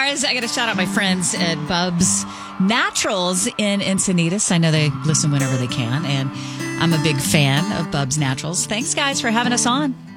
guys, I got to shout out my friends at Bub's Naturals in Encinitas. I know they listen whenever they can, and I'm a big fan of Bub's Naturals. Thanks, guys, for having us on.